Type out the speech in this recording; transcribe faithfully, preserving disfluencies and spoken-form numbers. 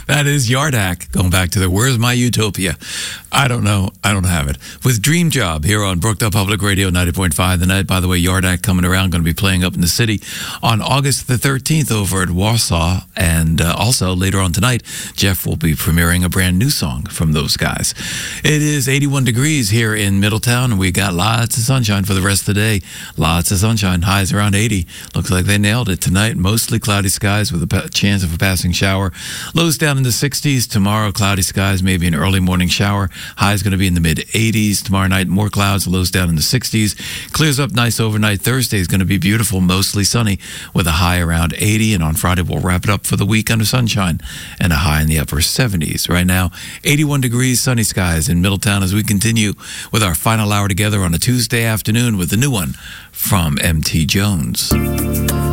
That is Yardak, going back to the Where's My Utopia? I don't know. I don't have it. With Dream Job here on Brookdale Public Radio ninety point five the night. By the way, Yardak coming around, going to be playing up in the city on August the thirteenth over at Warsaw. And uh, also later on tonight, Jeff will be premiering a brand new song from those guys. It is eighty-one degrees here in Middletown, and we got lots of sunshine for the rest of the day. Lots of sunshine. Highs around eighty. Looks like they nailed it tonight. Mostly cloudy skies with a pa- chance of a passing shower. Lows down in the sixties. Tomorrow, cloudy skies, maybe an early morning shower. High is going to be in the mid eighties. Tomorrow night, more clouds, lows down in the sixties. Clears up nice overnight. Thursday is going to be beautiful, mostly sunny, with a high around eighty. And on Friday, we'll wrap it up for the week under sunshine and a high in the upper seventies. Right now, eighty-one degrees, sunny skies in Middletown as we continue with our final hour together on a Tuesday afternoon with the new one from M T Jones.